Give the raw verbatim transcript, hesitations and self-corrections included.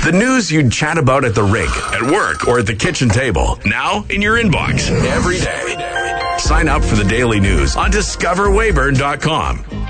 The news you'd chat about at the rink, at work, or at the kitchen table. Now in your inbox every day. Sign up for the daily news on discover weyburn dot com.